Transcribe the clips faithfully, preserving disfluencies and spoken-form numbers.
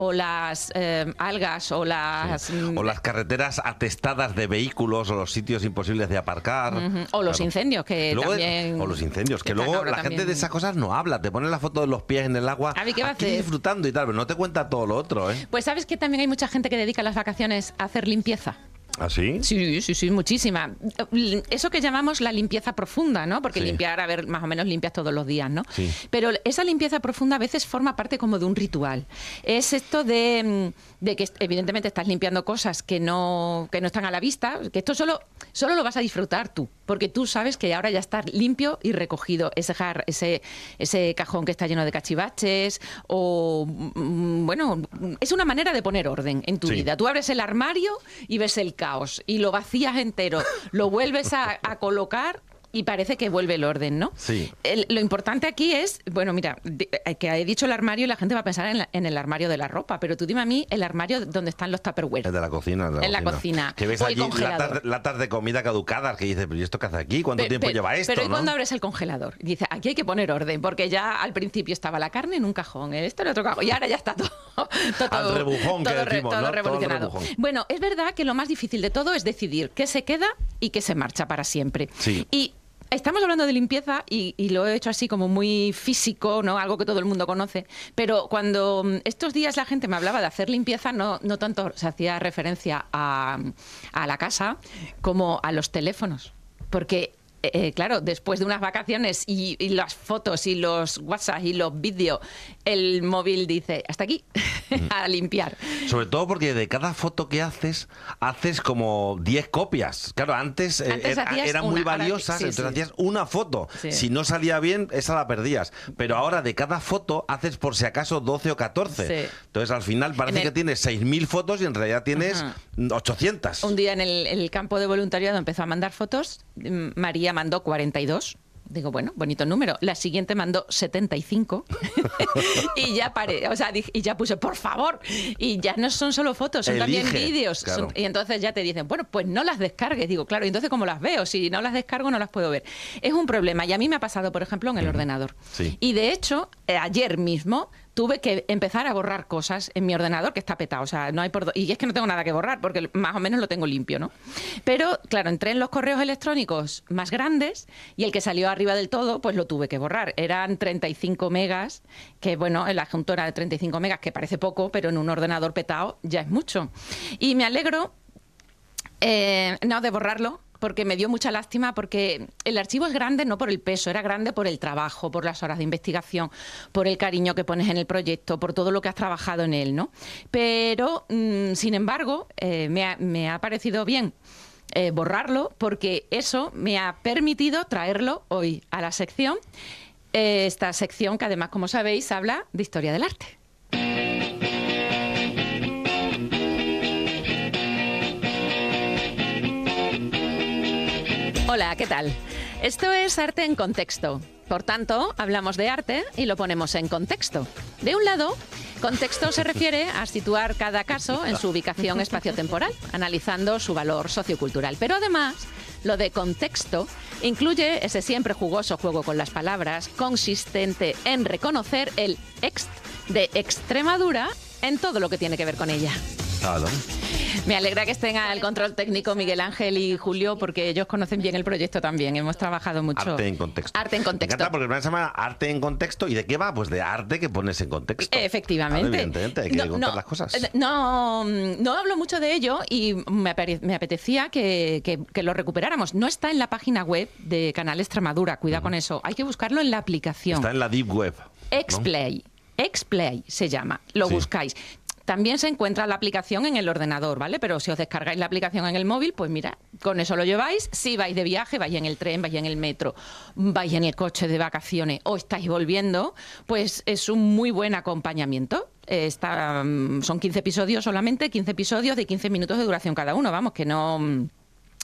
o las eh, algas o las... Sí. O las carreteras atestadas de vehículos o los sitios imposibles de aparcar. Uh-huh. O los claro. incendios, que luego, también... O los incendios, que, que luego la también... gente de esas cosas no habla. Te ponen la foto de los pies en el agua, a ver, ¿qué va aquí a hacer? disfrutando y tal, pero no te cuenta todo lo otro, ¿eh? Pues sabes que también hay mucha gente que dedica las vacaciones a hacer limpieza. ¿Ah, sí? Sí, sí, sí, muchísima. Eso que llamamos la limpieza profunda, ¿no? Porque sí. limpiar, a ver, más o menos limpias todos los días, ¿no? Sí. Pero esa limpieza profunda a veces forma parte como de un ritual. Es esto de, de que evidentemente estás limpiando cosas que no, que no están a la vista, que esto solo, solo lo vas a disfrutar tú, porque tú sabes que ahora ya está limpio y recogido ese, jar, ese, ese cajón que está lleno de cachivaches o, bueno, es una manera de poner orden en tu sí. vida. Tú abres el armario y ves el caos y lo vacías entero, lo vuelves a, a colocar y parece que vuelve el orden, ¿no? Sí. El, lo importante aquí es, bueno, mira, de, que he dicho el armario y la gente va a pensar en, la, en el armario de la ropa, pero tú dime a mí el armario donde están los Tupperware. El de la cocina. De la en cocina. la cocina. Que ves allí latas, latas de comida caducadas que dices, pero ¿y esto qué hace aquí? ¿Cuánto pero, tiempo pero, lleva esto? Pero ¿y ¿no? cuando abres el congelador? Dice, aquí hay que poner orden, porque ya al principio estaba la carne en un cajón, esto en otro cajón, y ahora ya está todo, todo, al rebujón todo, que decimos, todo ¿no? revolucionado. Todo bueno, es verdad que lo más difícil de todo es decidir qué se queda y qué se marcha para siempre. Sí. Y estamos hablando de limpieza y, y lo he hecho así como muy físico, ¿no? Algo que todo el mundo conoce. Pero cuando estos días la gente me hablaba de hacer limpieza, no, no tanto se hacía referencia a, a la casa como a los teléfonos. Porque, eh, claro, después de unas vacaciones y, y las fotos y los WhatsApp y los vídeos, el móvil dice, hasta aquí, a limpiar. Sobre todo porque de cada foto que haces, haces como diez copias. Claro, antes, antes eh, eran muy una, valiosas, sí, entonces sí. hacías una foto. Sí. Si no salía bien, esa la perdías. Pero ahora de cada foto haces por si acaso doce o catorce. Sí. Entonces al final parece el... que tienes seis mil fotos y en realidad tienes uh-huh. ochocientas. Un día en el, en el campo de voluntariado empezó a mandar fotos, María mandó cuarenta y dos. Digo, bueno, bonito número. La siguiente mandó setenta y cinco y ya paré, o sea, dije, y ya puse, por favor. Y ya no son solo fotos, son Elige, también vídeos. Claro. Son, y entonces ya te dicen, bueno, pues no las descargues. Digo, claro, y entonces ¿cómo las veo? Si no las descargo, no las puedo ver. Es un problema. Y a mí me ha pasado, por ejemplo, en el uh-huh. ordenador. Sí. Y de hecho, eh, ayer mismo tuve que empezar a borrar cosas en mi ordenador que está petado, o sea, no hay por do... y es que no tengo nada que borrar porque más o menos lo tengo limpio, ¿no? Pero claro, entré en los correos electrónicos más grandes y el que salió arriba del todo, pues lo tuve que borrar. Eran treinta y cinco megas, que bueno, el adjunto era de treinta y cinco megas, que parece poco, pero en un ordenador petado ya es mucho. Y me alegro eh, no de borrarlo, porque me dio mucha lástima, porque el archivo es grande no por el peso, era grande por el trabajo, por las horas de investigación, por el cariño que pones en el proyecto, por todo lo que has trabajado en él, ¿no? Pero, mmm, sin embargo, eh, me, ha, me ha parecido bien eh, borrarlo, porque eso me ha permitido traerlo hoy a la sección, eh, esta sección que además, como sabéis, habla de historia del arte. Hola, ¿qué tal? Esto es Arte en Contexto. Por tanto, hablamos de arte y lo ponemos en contexto. De un lado, contexto se refiere a situar cada caso en su ubicación espaciotemporal, analizando su valor sociocultural. Pero además, lo de contexto incluye ese siempre jugoso juego con las palabras, consistente en reconocer el ext de Extremadura en todo lo que tiene que ver con ella. Claro. Me alegra que estén al control técnico Miguel Ángel y Julio, porque ellos conocen bien el proyecto también. Hemos trabajado mucho. Arte en contexto. Arte en contexto. Me encanta porque se llama Arte en Contexto. ¿Y de qué va? Pues de arte que pones en contexto. Efectivamente. Claro, evidentemente, hay que no, contar no, las cosas. No, no hablo mucho de ello y me, me apetecía que, que, que lo recuperáramos. No está en la página web de Canal Extremadura, cuidado uh-huh. con eso. Hay que buscarlo en la aplicación. Está en la Deep Web. Xplay. ¿no? Xplay se llama. Lo sí. buscáis. También se encuentra la aplicación en el ordenador, ¿vale? Pero si os descargáis la aplicación en el móvil, pues mira, con eso lo lleváis. Si vais de viaje, vais en el tren, vais en el metro, vais en el coche de vacaciones o estáis volviendo, pues es un muy buen acompañamiento. Está, son quince episodios solamente, quince episodios de quince minutos de duración cada uno, vamos, que no...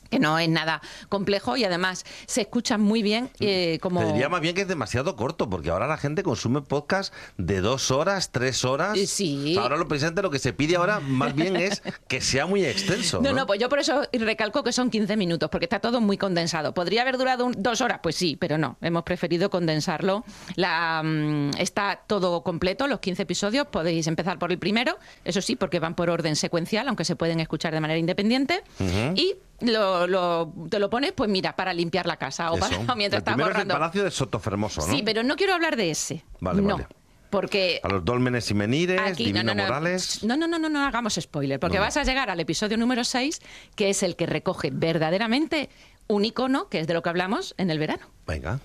que no es nada complejo y además se escucha muy bien. Eh, como... Te diría más bien que es demasiado corto, porque ahora la gente consume podcast de dos horas, tres horas. Sí. O sea, ahora lo presente, lo que se pide ahora más bien es que sea muy extenso. No, no, no, pues yo por eso recalco que son quince minutos, porque está todo muy condensado. ¿Podría haber durado un, dos horas? Pues sí, pero no. Hemos preferido condensarlo. La, um, está todo completo, los quince episodios. Podéis empezar por el primero, eso sí, porque van por orden secuencial, aunque se pueden escuchar de manera independiente. Uh-huh. Y Lo, lo, te lo pones, pues mira, para limpiar la casa o, para, o mientras estás borrando. El primero es el Palacio de Sotofermoso, ¿no? Sí, pero no quiero hablar de ese. Vale, no. vale. Porque a los dólmenes y menires, aquí, Divino no, no, no, Morales... No, no, no, no, no hagamos spoiler, porque no. vas a llegar al episodio número seis, que es el que recoge verdaderamente un icono, que es de lo que hablamos en el verano. Venga.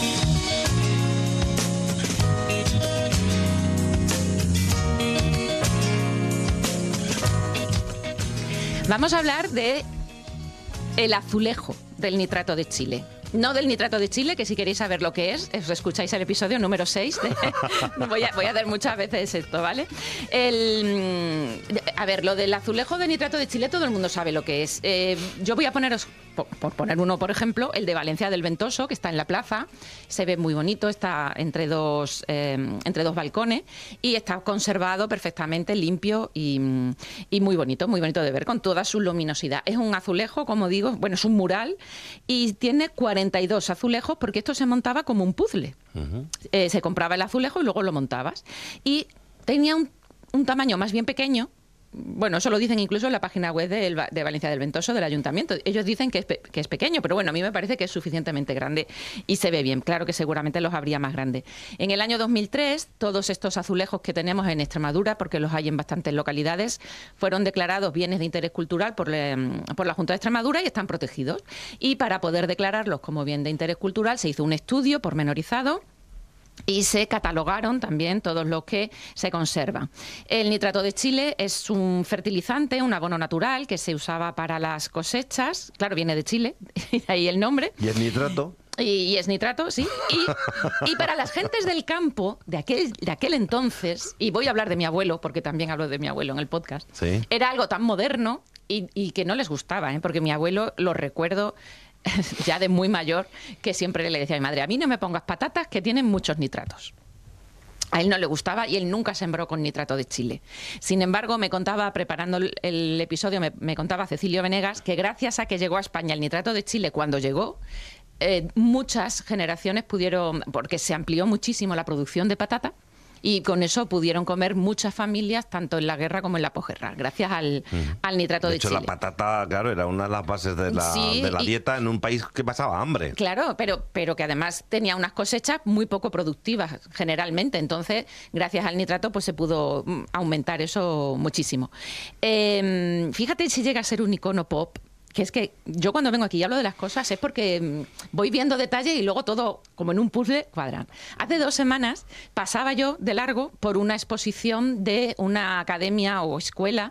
Vamos a hablar de el azulejo del nitrato de Chile. No del nitrato de Chile, que si queréis saber lo que es, os escucháis el episodio número seis. De... voy, a, voy a hacer muchas veces esto, ¿vale? El... A ver, lo del azulejo de nitrato de Chile todo el mundo sabe lo que es. Eh, yo voy a poneros, por, por poner uno, por ejemplo, el de Valencia del Ventoso, que está en la plaza. Se ve muy bonito, está entre dos, eh, entre dos balcones y está conservado perfectamente, limpio y, y muy bonito, muy bonito de ver, con toda su luminosidad. Es un azulejo, como digo, bueno, es un mural y tiene cuarenta y dos azulejos, porque esto se montaba como un puzzle. Uh-huh. Eh, se compraba el azulejo y luego lo montabas. Y tenía un, un tamaño más bien pequeño. Bueno, eso lo dicen incluso en la página web de, el, de Valencia del Ventoso, del Ayuntamiento. Ellos dicen que es, pe- que es pequeño, pero bueno, a mí me parece que es suficientemente grande y se ve bien. Claro que seguramente los habría más grandes. En el año dos mil tres, todos estos azulejos que tenemos en Extremadura, porque los hay en bastantes localidades, fueron declarados bienes de interés cultural por, le, por la Junta de Extremadura y están protegidos. Y para poder declararlos como bien de interés cultural se hizo un estudio pormenorizado y se catalogaron también todos los que se conservan. El nitrato de Chile es un fertilizante, un abono natural que se usaba para las cosechas. Claro, viene de Chile, y de ahí el nombre. ¿Y es nitrato? Y, y es nitrato, sí. Y, y para las gentes del campo de aquel, de aquel entonces, y voy a hablar de mi abuelo, porque también hablo de mi abuelo en el podcast, ¿sí? Era algo tan moderno y, y que no les gustaba, ¿eh? Porque mi abuelo, lo recuerdo ya de muy mayor, que siempre le decía a mi madre, a mí no me pongas patatas que tienen muchos nitratos. A él no le gustaba y él nunca sembró con nitrato de Chile. Sin embargo, me contaba, preparando el, el episodio, me, me contaba Cecilio Venegas que gracias a que llegó a España el nitrato de Chile cuando llegó, eh, muchas generaciones pudieron, porque se amplió muchísimo la producción de patata, y con eso pudieron comer muchas familias, tanto en la guerra como en la posguerra, gracias al, mm. al nitrato de, de hecho, Chile. La patata, claro, era una de las bases de la, sí, de la y, dieta en un país que pasaba hambre. Claro, pero, pero que además tenía unas cosechas muy poco productivas, generalmente. Entonces, gracias al nitrato, pues se pudo aumentar eso muchísimo. Eh, fíjate si llega a ser un icono pop, que es que yo cuando vengo aquí y hablo de las cosas es porque voy viendo detalles y luego todo, como en un puzzle, cuadran. Hace dos semanas pasaba yo de largo por una exposición de una academia o escuela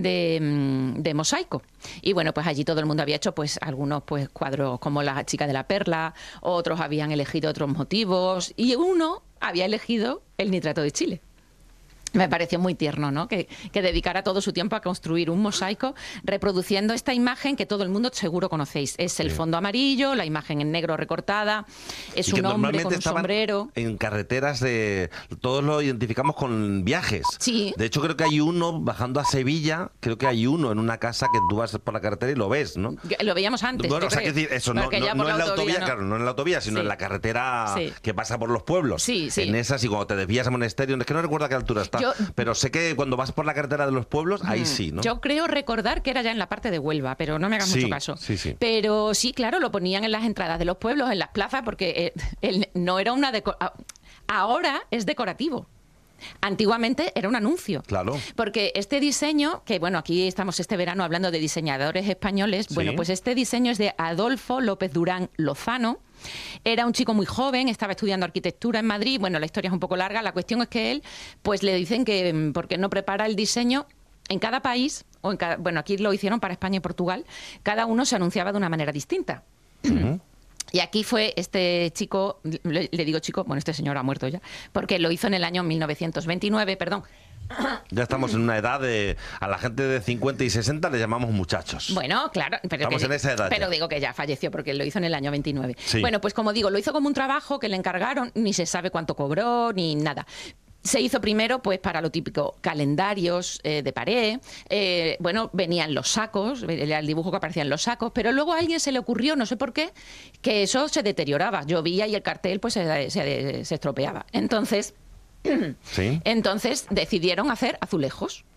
de, de mosaico. Y bueno, pues allí todo el mundo había hecho pues algunos pues cuadros como La chica de la perla, otros habían elegido otros motivos y uno había elegido el nitrato de Chile. Me pareció muy tierno, ¿no? Que, que dedicara todo su tiempo a construir un mosaico reproduciendo esta imagen que todo el mundo seguro conocéis. Es el fondo amarillo, la imagen en negro recortada, es un hombre con un sombrero. En carreteras de... Todos lo identificamos con viajes. Sí. De hecho, creo que hay uno bajando a Sevilla, creo que hay uno en una casa que tú vas por la carretera y lo ves, ¿no? Lo veíamos antes. Bueno, o sea, que decir, eso no, no, no en la autovía, no. Claro, no en la autovía, sino sí. en la carretera sí. que pasa por los pueblos. Sí, sí. En esas, y cuando te desvías a Monasterio, es que no recuerdo a qué altura está. Yo, pero sé que cuando vas por la carretera de los pueblos, ahí sí, ¿no? Yo creo recordar que era ya en la parte de Huelva, pero no me hagas sí, mucho caso. Sí, sí. Pero sí, claro, lo ponían en las entradas de los pueblos, en las plazas, porque eh, el, no era una... Deco- ahora es decorativo. Antiguamente era un anuncio. Claro. Porque este diseño, que bueno, aquí estamos este verano hablando de diseñadores españoles, sí. bueno, pues este diseño es de Adolfo López Durán Lozano. Era un chico muy joven, estaba estudiando arquitectura en Madrid. Bueno, la historia es un poco larga. La cuestión es que él, pues le dicen que porque no prepara el diseño en cada país, o en cada, bueno, aquí lo hicieron para España y Portugal, cada uno se anunciaba de una manera distinta. Uh-huh. Y aquí fue este chico, le, le digo chico, bueno, este señor ha muerto ya, porque lo hizo en el año mil novecientos veintinueve, perdón, Ya estamos en una edad de... A la gente de cincuenta y sesenta le llamamos muchachos. Bueno, claro. Pero estamos que, en esa edad. Pero ya. digo que ya falleció porque lo hizo en el año veintinueve. Sí. Bueno, pues como digo, lo hizo como un trabajo que le encargaron, ni se sabe cuánto cobró, ni nada. Se hizo primero, pues, para lo típico, calendarios eh, de pared, eh, bueno, venían los sacos, era el dibujo que aparecía en los sacos, pero luego a alguien se le ocurrió, no sé por qué, que eso se deterioraba, llovía y el cartel, pues, se, se, se estropeaba. Entonces... ¿Sí? Entonces decidieron hacer azulejos.